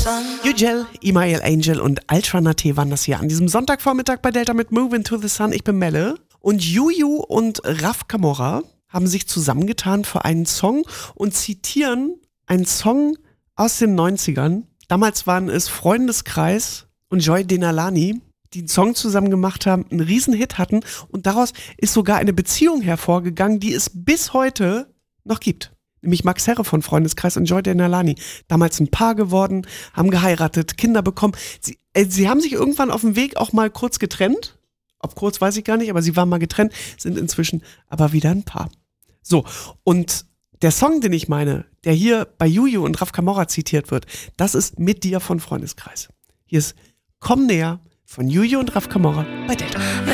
Ugel, Email Angel und Ultranate waren das hier an diesem Sonntagvormittag bei Delta mit Move Into the Sun. Ich bin Melle und Juju und Raf Camorra haben sich zusammengetan für einen Song und zitieren einen Song aus den 90ern. Damals waren es Freundeskreis und Joy Denalani, die einen Song zusammen gemacht haben, einen Riesenhit hatten und daraus ist sogar eine Beziehung hervorgegangen, die es bis heute noch gibt. Nämlich Max Herre von Freundeskreis und Joy Denalani. Damals ein Paar geworden, haben geheiratet, Kinder bekommen. Sie haben sich irgendwann auf dem Weg auch mal kurz getrennt. Ob kurz, weiß ich gar nicht, aber sie waren mal getrennt, sind inzwischen aber wieder ein Paar. So, und der Song, den ich meine, der hier bei Juju und Raf Camorra zitiert wird, das ist Mit dir von Freundeskreis. Hier ist Komm näher von Juju und Raf Camorra bei Delta.